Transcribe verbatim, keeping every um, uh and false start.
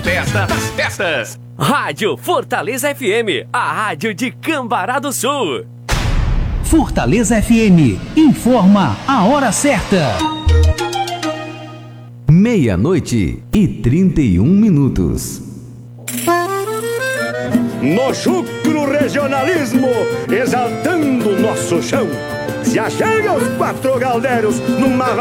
festa das festas. Rádio Fortaleza F M, a rádio de Cambará do Sul. Fortaleza F M, informa a hora certa. Meia-noite e trinta e um minutos. No chucro regionalismo, exaltando nosso chão, se achega os quatro galdeiros numa